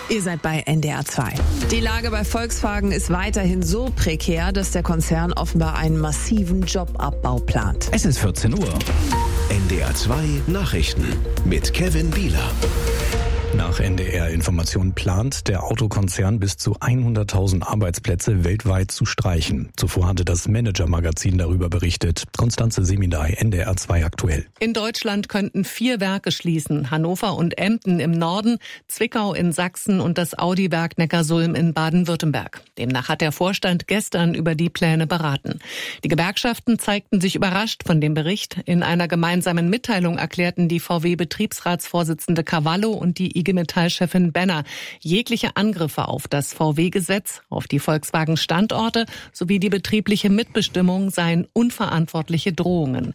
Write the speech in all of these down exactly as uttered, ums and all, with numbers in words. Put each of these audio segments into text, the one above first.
Ihr seid bei N D R zwei. Die Lage bei Volkswagen ist weiterhin so prekär, dass der Konzern offenbar einen massiven Jobabbau plant. Es ist vierzehn Uhr. N D R zwei Nachrichten mit Kevin Bieler. Nach N D R-Informationen plant der Autokonzern bis zu hunderttausend Arbeitsplätze weltweit zu streichen. Zuvor hatte das Manager-Magazin darüber berichtet. Konstanze Semidai, N D R zwei aktuell. In Deutschland könnten vier Werke schließen. Hannover und Emden im Norden, Zwickau in Sachsen und das Audi-Werk Neckarsulm in Baden-Württemberg. Demnach hat der Vorstand gestern über die Pläne beraten. Die Gewerkschaften zeigten sich überrascht von dem Bericht. In einer gemeinsamen Mitteilung erklärten die V W-Betriebsratsvorsitzende Cavallo und die I G Metall-Chefin Benner jegliche Angriffe auf das V W-Gesetz, auf die Volkswagen-Standorte sowie die betriebliche Mitbestimmung seien unverantwortliche Drohungen.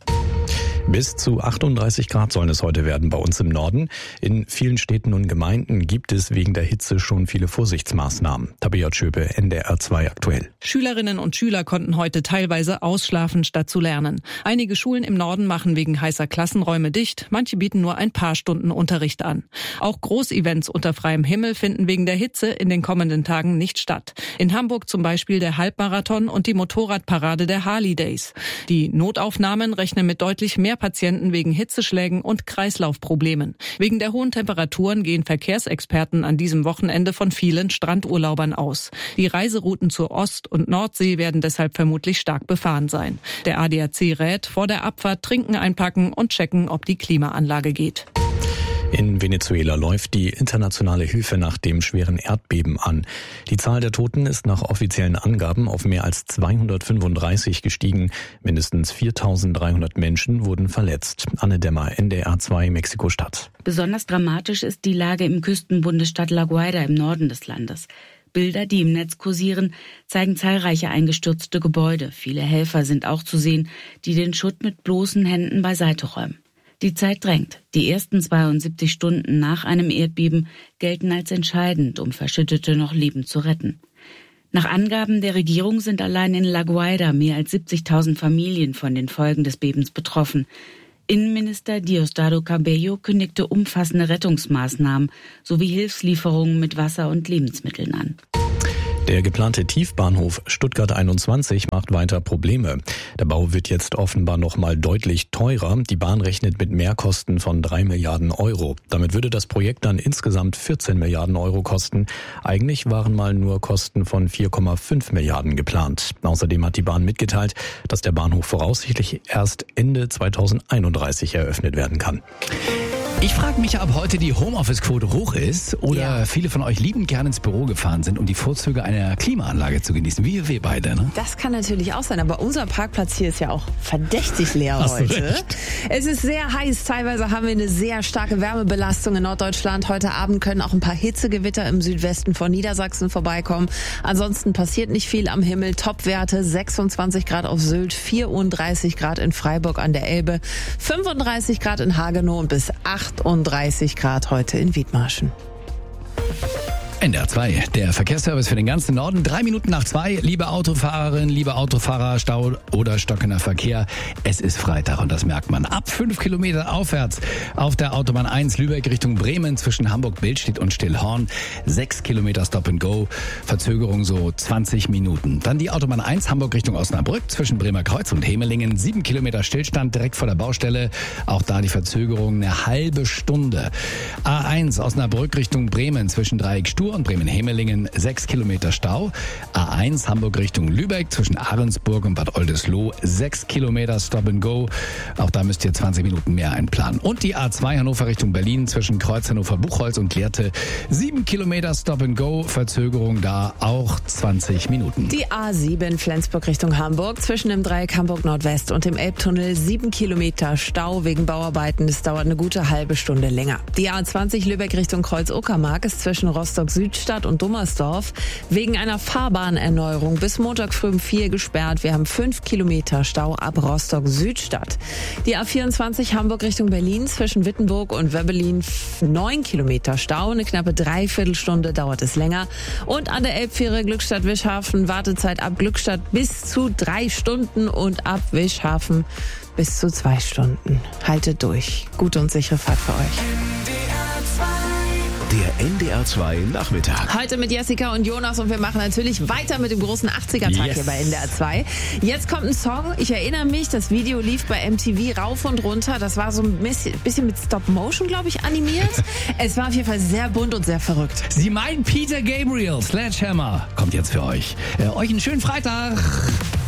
Bis zu achtunddreißig Grad sollen es heute werden bei uns im Norden. In vielen Städten und Gemeinden gibt es wegen der Hitze schon viele Vorsichtsmaßnahmen. Tabea Schöpe, N D R zwei aktuell. Schülerinnen und Schüler konnten heute teilweise ausschlafen, statt zu lernen. Einige Schulen im Norden machen wegen heißer Klassenräume dicht. Manche bieten nur ein paar Stunden Unterricht an. Auch Großevents unter freiem Himmel finden wegen der Hitze in den kommenden Tagen nicht statt. In Hamburg zum Beispiel der Halbmarathon und die Motorradparade der Harley Days. Die Notaufnahmen rechnen mit deutlich mehr Patienten wegen Hitzeschlägen und Kreislaufproblemen. Wegen der hohen Temperaturen gehen Verkehrsexperten an diesem Wochenende von vielen Strandurlaubern aus. Die Reiserouten zur Ost- und Nordsee werden deshalb vermutlich stark befahren sein. Der A D A C rät, vor der Abfahrt Trinken einpacken und checken, ob die Klimaanlage geht. In Venezuela läuft die internationale Hilfe nach dem schweren Erdbeben an. Die Zahl der Toten ist nach offiziellen Angaben auf mehr als zweihundertfünfunddreißig gestiegen. Mindestens viertausenddreihundert Menschen wurden verletzt. Anne Dämmer, N D R zwei, Mexiko-Stadt. Besonders dramatisch ist die Lage im Küstenbundesstaat La Guaira im Norden des Landes. Bilder, die im Netz kursieren, zeigen zahlreiche eingestürzte Gebäude. Viele Helfer sind auch zu sehen, die den Schutt mit bloßen Händen beiseite räumen. Die Zeit drängt. Die ersten zweiundsiebzig Stunden nach einem Erdbeben gelten als entscheidend, um Verschüttete noch lebend zu retten. Nach Angaben der Regierung sind allein in La Guaira mehr als siebzigtausend Familien von den Folgen des Bebens betroffen. Innenminister Diosdado Cabello kündigte umfassende Rettungsmaßnahmen sowie Hilfslieferungen mit Wasser und Lebensmitteln an. Der geplante Tiefbahnhof Stuttgart einundzwanzig macht weiter Probleme. Der Bau wird jetzt offenbar noch mal deutlich teurer. Die Bahn rechnet mit Mehrkosten von drei Milliarden Euro. Damit würde das Projekt dann insgesamt vierzehn Milliarden Euro kosten. Eigentlich waren mal nur Kosten von vier Komma fünf Milliarden geplant. Außerdem hat die Bahn mitgeteilt, dass der Bahnhof voraussichtlich erst Ende zweitausendeinunddreißig eröffnet werden kann. Ich frage mich, ob heute die Homeoffice-Quote hoch ist oder ja. viele von euch liebend gerne ins Büro gefahren sind, um die Vorzüge einer Klimaanlage zu genießen. Wie wir beide, ne? Das kann natürlich auch sein, aber unser Parkplatz hier ist ja auch verdächtig leer Hast du heute. recht. Es ist sehr heiß, teilweise haben wir eine sehr starke Wärmebelastung in Norddeutschland. Heute Abend können auch ein paar Hitzegewitter im Südwesten von Niedersachsen vorbeikommen. Ansonsten passiert nicht viel am Himmel. Topwerte sechsundzwanzig Grad auf Sylt, vierunddreißig Grad in Freiburg an der Elbe, fünfunddreißig Grad in Hagenow und bis achtunddreißig Grad heute in Wiedmarschen. N D R zwei, der Verkehrsservice für den ganzen Norden. Drei Minuten nach zwei. Liebe Autofahrerinnen, liebe Autofahrer, Stau oder stockender Verkehr. Es ist Freitag und das merkt man. Ab fünf Kilometer aufwärts auf der Autobahn eins Lübeck Richtung Bremen zwischen Hamburg-Bildstedt und Stillhorn. Sechs Kilometer Stop and Go. Verzögerung so zwanzig Minuten. Dann die Autobahn eins Hamburg Richtung Osnabrück zwischen Bremer Kreuz und Hemelingen. Sieben Kilometer Stillstand direkt vor der Baustelle. Auch da die Verzögerung eine halbe Stunde. A eins Osnabrück Richtung Bremen zwischen Dreieck Stur und Bremen-Hemelingen, sechs Kilometer Stau. A eins Hamburg Richtung Lübeck zwischen Ahrensburg und Bad Oldesloe, sechs Kilometer Stop and Go. Auch da müsst ihr zwanzig Minuten mehr einplanen. Und die A zwei Hannover Richtung Berlin zwischen Kreuz Hannover-Buchholz und Lehrte, sieben Kilometer Stop and Go. Verzögerung da auch zwanzig Minuten. Die A sieben Flensburg Richtung Hamburg zwischen dem Dreieck Hamburg Nordwest und dem Elbtunnel, sieben Kilometer Stau wegen Bauarbeiten. Es dauert eine gute halbe Stunde länger. Die A zwanzig Lübeck Richtung Kreuz-Uckermark ist zwischen Rostock Südstadt und Dummersdorf wegen einer Fahrbahnerneuerung bis Montag früh um vier gesperrt. Wir haben fünf Kilometer Stau ab Rostock Südstadt. Die A vierundzwanzig Hamburg Richtung Berlin zwischen Wittenburg und Wöbbelin, neun Kilometer Stau. Eine knappe Dreiviertelstunde dauert es länger. Und an der Elbfähre Glückstadt-Wischhafen Wartezeit ab Glückstadt bis zu drei Stunden und ab Wischhafen bis zu zwei Stunden. Haltet durch. Gute und sichere Fahrt für euch. Der N D R zwei Nachmittag. Heute mit Jessica und Jonas und wir machen natürlich weiter mit dem großen achtziger-Tag Yes. hier bei N D R zwei. Jetzt kommt ein Song, ich erinnere mich, das Video lief bei M T V rauf und runter. Das war so ein bisschen mit Stop-Motion, glaube ich, animiert. Es war auf jeden Fall sehr bunt und sehr verrückt. Sie meinen Peter Gabriel, Sledgehammer, kommt jetzt für euch. Äh, euch einen schönen Freitag.